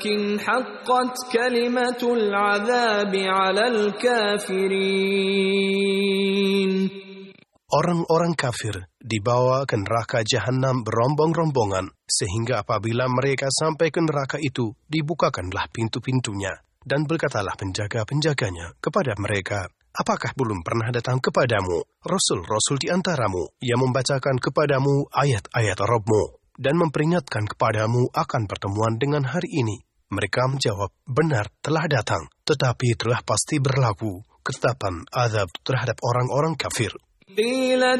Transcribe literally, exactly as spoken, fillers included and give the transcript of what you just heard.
حقت كلمة العذاب على الكافرين. Orang-orang kafir dibawa ke neraka jahanam berombong-rombongan, sehingga apabila mereka sampai ke neraka itu, dibukakanlah pintu-pintunya, dan berkatalah penjaga-penjaganya kepada mereka, apakah belum pernah datang kepadamu rasul-rasul di antaramu yang membacakan kepadamu ayat-ayat Rabb-mu dan memperingatkan kepadamu akan pertemuan dengan hari ini? Mereka menjawab, benar telah datang, tetapi telah pasti berlaku ketetapan azab terhadap orang-orang kafir. قيل